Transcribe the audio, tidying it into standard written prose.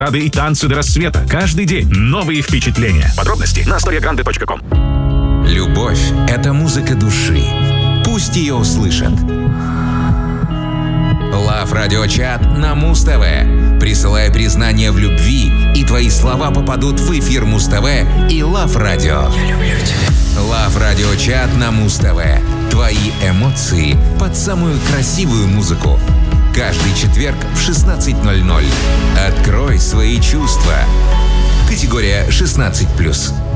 Рады и танцы до рассвета. Каждый день новые впечатления. Подробности на storiagrande.com. Любовь — это музыка души. Пусть ее услышат. Love Radio Chat на Муз-ТВ. Присылай признание в любви, и твои слова попадут в эфир Муз-ТВ и Love Radio. Я люблю тебя. Love Radio Chat на Муз-ТВ. Твои эмоции под самую красивую музыку. Каждый четверг в 16:00. Открой свои чувства. Категория 16+.